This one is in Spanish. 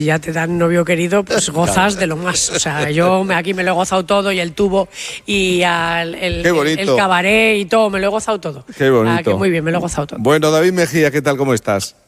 ya te dan novio querido, pues gozas de lo más. O sea, yo aquí me lo he gozado todo, y el tubo, y el cabaret y todo, me lo he gozado todo. Qué bonito. Que muy bien, me lo he gozado todo. Bueno, David Mejía, ¿qué tal? ¿Cómo estás?